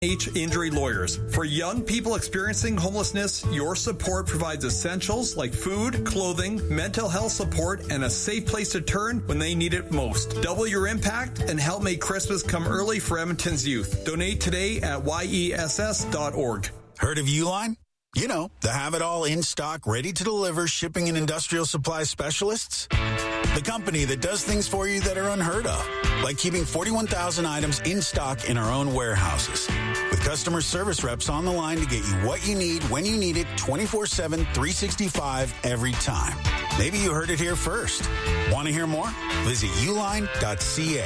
Injury Lawyers. For young people experiencing homelessness, your support provides essentials like food, clothing, mental health support, and a safe place to turn when they need it most. Double your impact and help make Christmas come early for Edmonton's youth. Donate today at yess.org. Heard of Uline? You know, the have-it-all in-stock, ready-to-deliver shipping and industrial supply specialists. The company that does things for you that are unheard of, like keeping 41,000 items in stock in our own warehouses. With customer service reps on the line to get you what you need, when you need it, 24/7, 365, every time. Maybe you heard it here first. Want to hear more? Visit uline.ca.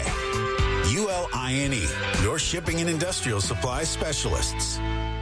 ULINE, your shipping and industrial supply specialists.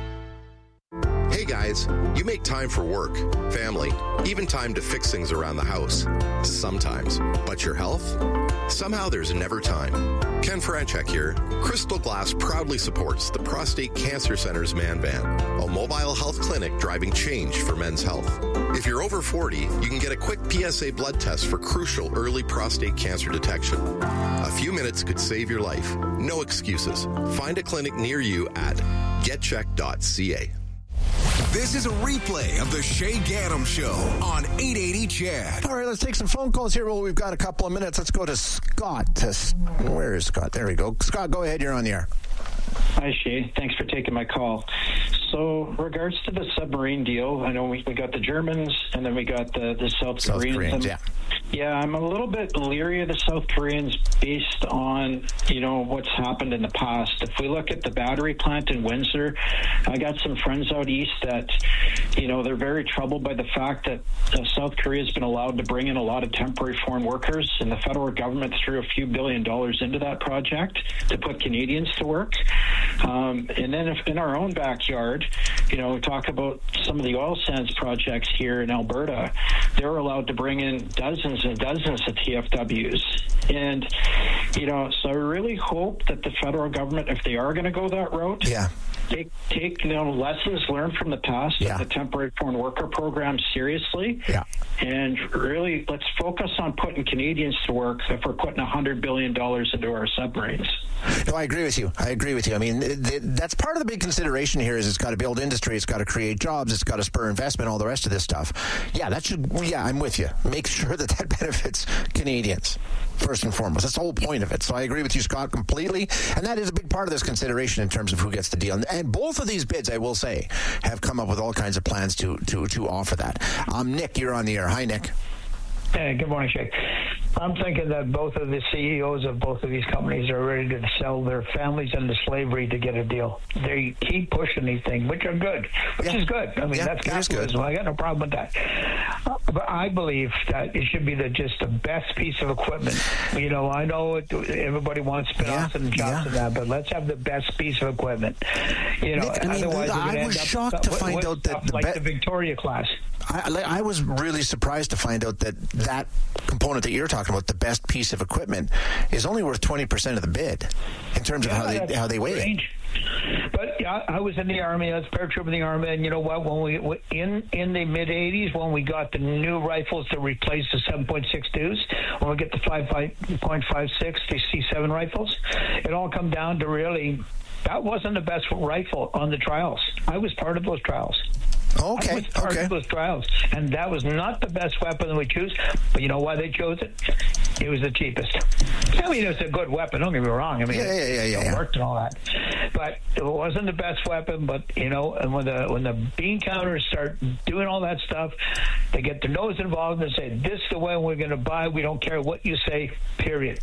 Hey guys, you make time for work, family, even time to fix things around the house. Sometimes. But your health? Somehow there's never time. Ken Franchek here. Crystal Glass proudly supports the Prostate Cancer Center's Man Van, a mobile health clinic driving change for men's health. If you're over 40, you can get a quick PSA blood test for crucial early prostate cancer detection. A few minutes could save your life. No excuses. Find a clinic near you at getcheck.ca. This is a replay of the Shay Gaddam Show on 880 CHED. All right, let's take some phone calls here. Well, we've got a couple of minutes. Let's go to Scott. Where is Scott? There we go. Scott, go ahead. You're on the air. Hi, Shay. Thanks for taking my call. So, regards to the submarine deal, I know we got the Germans and then we got the South Koreans. Yeah, I'm a little bit leery of the South Koreans based on, what's happened in the past. If we look at the battery plant in Windsor, I got some friends out east that, they're very troubled by the fact that South Korea has been allowed to bring in a lot of temporary foreign workers, and the federal government threw a few $1 billion into that project to put Canadians to work. And then if in our own backyard, we talk about some of the oil sands projects here in Alberta, they're allowed to bring in dozens and dozens of TFWs. And, so I really hope that the federal government, if they are going to go that route, take lessons learned from the past of the temporary foreign worker program seriously. And really, let's focus on putting Canadians to work if we're putting $100 billion into our submarines. No, I agree with you. I mean, that's part of the big consideration here is it's got to build industry, it's got to create jobs, it's got to spur investment, all the rest of this stuff. I'm with you. Make sure that benefits Canadians, first and foremost. That's the whole point of it. So I agree with you, Scott, completely. And that is a big part of this consideration in terms of who gets the deal. And both of these bids, I will say, have come up with all kinds of plans to offer that. Nick, you're on the air. Hi, Nick. Hey, good morning, Shay. I'm thinking that both of the CEOs of both of these companies are ready to sell their families into slavery to get a deal. They keep pushing these things, which are good, which is good. I mean, that's capitalism. I got no problem with that. But I believe that it should be just the best piece of equipment. I know everybody wants spin-offs and jobs and that, but let's have the best piece of equipment. Nick, otherwise I was shocked to find out that the Victoria class. I was really surprised to find out that component that you're talking about, the best piece of equipment, is only worth 20% of the bid in terms of how they weigh it. But I was in the Army. I was paratrooper in the Army, and you know what? When we in the mid '80s, when we got the new rifles to replace the 7.62s, when we get the 5.56, the C7 rifles, it all come down to really that wasn't the best rifle on the trials. I was part of those trials. Okay. I was part of those trials, and that was not the best weapon that we choose. But you know why they chose it? It was the cheapest. I mean, it's a good weapon. Don't get me wrong. I mean, it worked and all that, but it wasn't the best weapon. But and when the bean counters start doing all that stuff, they get their nose involved and say, "This is the way we're going to buy. We don't care what you say." Period.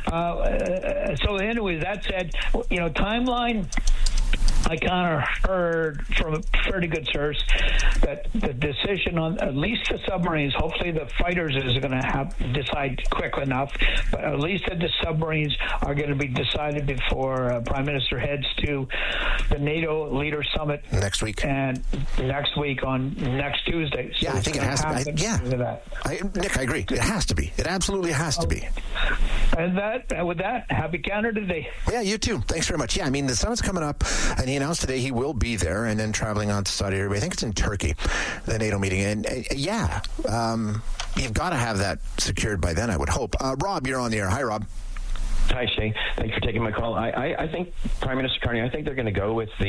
So anyway, that said, timeline. I kind of heard from a pretty good source that the decision on at least the submarines, hopefully the fighters is going to decide quick enough, but at least the submarines are going to be decided before Prime Minister heads to the NATO Leader Summit next week. And next week on next Tuesday. So I think it has to be. Nick, I agree. It has to be. It absolutely has to be. And with that, happy Canada Day. Yeah, you too. Thanks very much. Yeah, I mean, the summit's coming up, and he announced today he will be there and then traveling on to Saudi Arabia. I think it's in Turkey, the NATO meeting. And you've got to have that secured by then, I would hope. Rob, you're on the air. Hi, Rob. Hi, Shay. Thanks for taking my call. I think Prime Minister Carney, I think they're going to go with